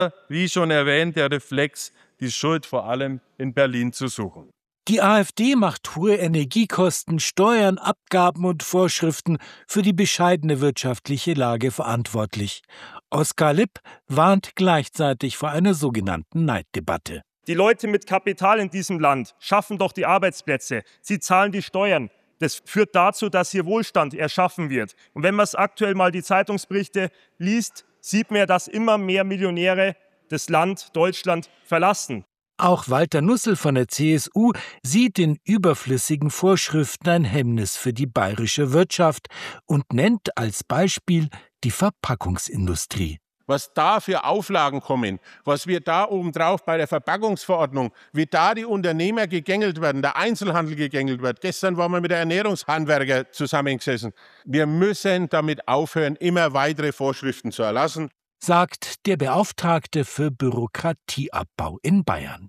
Wie schon erwähnt, der Reflex, die Schuld vor allem in Berlin zu suchen. Die AfD macht hohe Energiekosten, Steuern, Abgaben und Vorschriften für die bescheidene wirtschaftliche Lage verantwortlich. Oskar Lipp warnt gleichzeitig vor einer sogenannten Neiddebatte. Die Leute mit Kapital in diesem Land schaffen doch die Arbeitsplätze. Sie zahlen die Steuern. Das führt dazu, dass hier Wohlstand erschaffen wird. Und wenn man aktuell mal die Zeitungsberichte liest, sieht man, dass immer mehr Millionäre das Land Deutschland verlassen. Auch Walter Nussel von der CSU sieht in überflüssigen Vorschriften ein Hemmnis für die bayerische Wirtschaft und nennt als Beispiel die Verpackungsindustrie. Was da für Auflagen kommen, was wir da obendrauf bei der Verpackungsverordnung, wie da die Unternehmer gegängelt werden, der Einzelhandel gegängelt wird. Gestern waren wir mit der Ernährungshandwerker zusammengesessen. Wir müssen damit aufhören, immer weitere Vorschriften zu erlassen, sagt der Beauftragte für Bürokratieabbau in Bayern.